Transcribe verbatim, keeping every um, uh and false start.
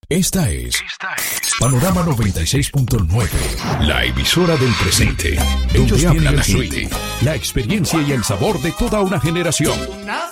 Esta es Panorama noventa y seis punto nueve, la emisora del presente, donde habla la gente, la experiencia y el sabor de toda una generación.